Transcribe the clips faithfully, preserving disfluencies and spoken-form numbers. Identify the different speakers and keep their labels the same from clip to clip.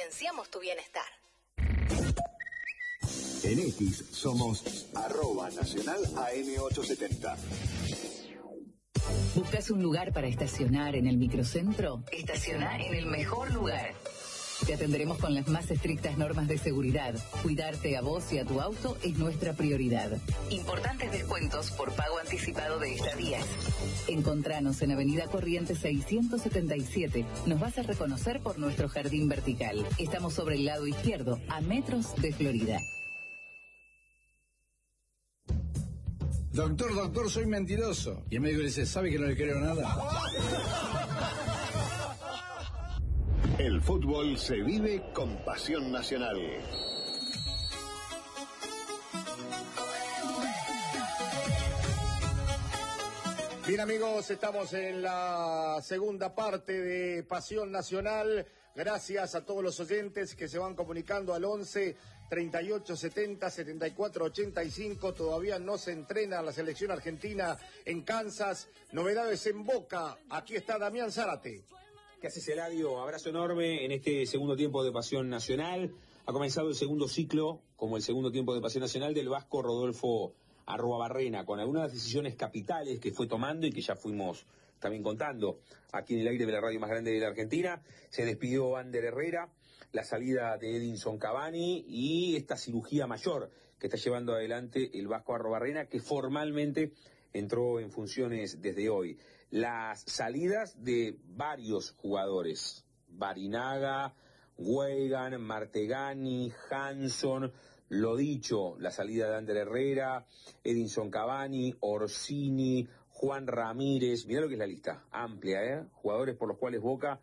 Speaker 1: potenciamos tu bienestar.
Speaker 2: En X somos arroba nacional A M ochocientos setenta.
Speaker 3: ¿Buscas un lugar para estacionar en el microcentro? Estaciona en el mejor lugar. Te atenderemos con las más estrictas normas de seguridad. Cuidarte a vos y a tu auto es nuestra prioridad. Importantes descuentos por pago anticipado de estadías. Encontranos en Avenida Corrientes seiscientos setenta y siete. Nos vas a reconocer por nuestro jardín vertical. Estamos sobre el lado izquierdo, a metros de Florida.
Speaker 4: Doctor, doctor, soy mentiroso. Y el médico le dice, ¿sabe que no le creo nada?
Speaker 2: El fútbol se vive con pasión nacional.
Speaker 5: Bien, amigos, estamos en la segunda parte de Pasión Nacional. Gracias a todos los oyentes que se van comunicando al once, treinta y ocho, setenta, setenta y cuatro, ochenta y cinco. Todavía no se entrena la selección argentina en Kansas. Novedades en Boca. Aquí está Damián Zárate.
Speaker 6: ¿Qué haces, Eladio? Abrazo enorme en este segundo tiempo de Pasión Nacional. Ha comenzado el segundo ciclo, como el segundo tiempo de Pasión Nacional, del vasco Rodolfo Arruabarrena, con algunas decisiones capitales que fue tomando y que ya fuimos también contando aquí en el aire de la radio más grande de la Argentina. Se despidió Ander Herrera, la salida de Edinson Cavani y esta cirugía mayor que está llevando adelante el vasco Arruabarrena, que formalmente entró en funciones desde hoy. Las salidas de varios jugadores, Barinaga, Weigan, Martegani, Hanson, lo dicho, la salida de Ander Herrera, Edinson Cavani, Orsini, Juan Ramírez, mirá lo que es la lista, amplia, ¿eh? Jugadores por los cuales Boca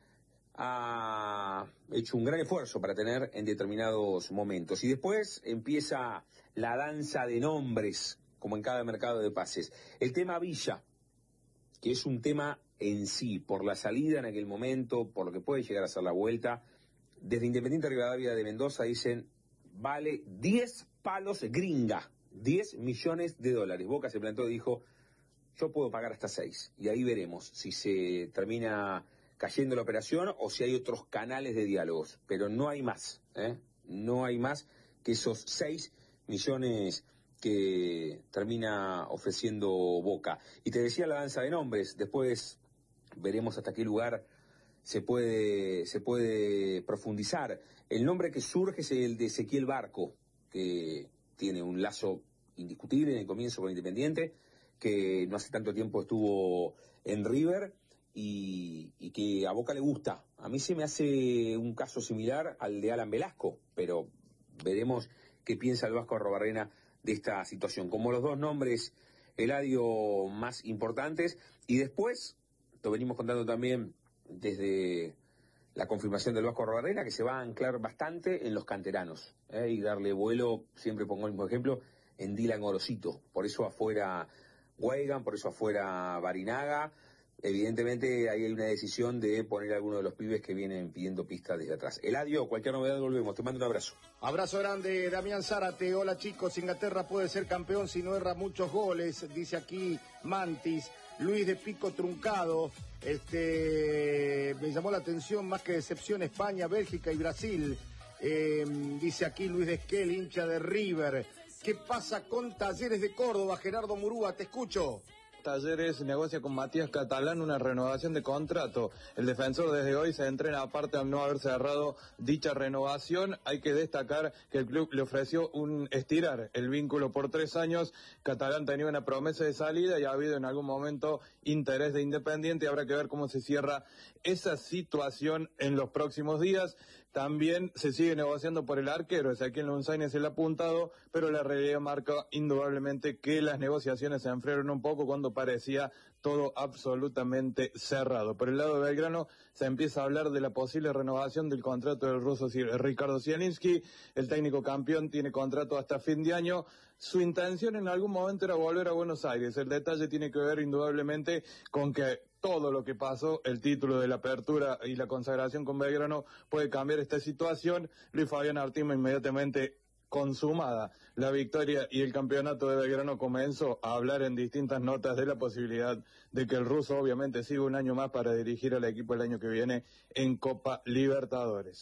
Speaker 6: ha hecho un gran esfuerzo para tener en determinados momentos. Y después empieza la danza de nombres, como en cada mercado de pases. El tema Villa, que es un tema en sí, por la salida en aquel momento, por lo que puede llegar a ser la vuelta. Desde Independiente Rivadavia de Mendoza dicen, vale diez palos gringa, diez millones de dólares. Boca se plantó y dijo, yo puedo pagar hasta seis. Y ahí veremos si se termina cayendo la operación o si hay otros canales de diálogos. Pero no hay más, ¿eh? No hay más que esos seis millones que termina ofreciendo Boca. Y te decía la danza de nombres, después veremos hasta qué lugar se puede, se puede profundizar. El nombre que surge es el de Ezequiel Barco, que tiene un lazo indiscutible en el comienzo con Independiente, que no hace tanto tiempo estuvo en River y, y que a Boca le gusta. A mí se me hace un caso similar al de Alan Velasco, pero veremos qué piensa el vasco Arruabarrena de esta situación. Como los dos nombres, Eladio, más importantes. Y después, lo venimos contando también desde la confirmación del vasco Arruabarrena, que se va a anclar bastante en los canteranos, ¿eh? Y darle vuelo, siempre pongo el mismo ejemplo, en Dylan Gorosito. Por eso afuera Weigan, por eso afuera Barinaga. Evidentemente ahí hay una decisión de poner a alguno de los pibes que vienen pidiendo pistas desde atrás. Eladio, cualquier novedad volvemos. Te mando un abrazo.
Speaker 5: Abrazo grande, Damián Zárate. Hola chicos, Inglaterra puede ser campeón si no erra muchos goles, dice aquí Mantis. Luis de Pico Truncado, este, me llamó la atención más que decepción España, Bélgica y Brasil. Eh, dice aquí Luis de Esquel, hincha de River. ¿Qué pasa con Talleres de Córdoba? Gerardo Murúa, te escucho.
Speaker 7: Talleres negocia con Matías Catalán una renovación de contrato. El defensor desde hoy se entrena aparte al no haber cerrado dicha renovación. Hay que destacar que el club le ofreció un estirar el vínculo por tres años. Catalán tenía una promesa de salida y ha habido en algún momento interés de Independiente. Habrá que ver cómo se cierra esa situación en los próximos días. También se sigue negociando por el arquero, Ezequiel Lonzaine es el apuntado, pero la realidad marca indudablemente que las negociaciones se enfriaron un poco cuando parecía todo absolutamente cerrado. Por el lado de Belgrano se empieza a hablar de la posible renovación del contrato del ruso Ricardo Zielinski. El técnico campeón tiene contrato hasta fin de año. Su intención en algún momento era volver a Buenos Aires. El detalle tiene que ver indudablemente con que todo lo que pasó, el título de la apertura y la consagración con Belgrano puede cambiar esta situación. Luis Fabián Artima inmediatamente consumada la victoria y el campeonato de Belgrano comenzó a hablar en distintas notas de la posibilidad de que el ruso obviamente siga un año más para dirigir al equipo el año que viene en Copa Libertadores.